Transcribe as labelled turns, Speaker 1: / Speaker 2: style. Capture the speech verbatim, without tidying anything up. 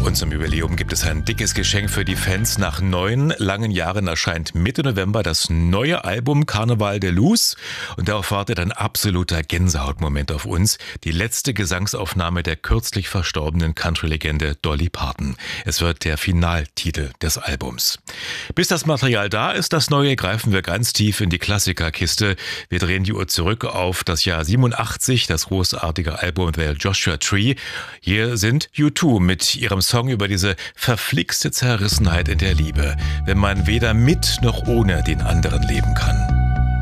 Speaker 1: Und zum Jubiläum gibt es ein dickes Geschenk für die Fans. Nach neun langen Jahren erscheint Mitte November das neue Album Carnaval de Luz. Und darauf wartet ein absoluter Gänsehautmoment auf uns. Die letzte Gesangsaufnahme der kürzlich verstorbenen Country-Legende Dolly Parton. Es wird der Finaltitel des Albums. Bis das Material da ist, das Neue, greifen wir ganz tief in die Klassikerkiste. Wir drehen die Uhr zurück auf das Jahr siebenundachtzig, das großartige Album The Joshua Tree. Hier sind U zwei mit ihrem Song über diese verflixte Zerrissenheit in der Liebe, wenn man weder mit noch ohne den anderen leben kann.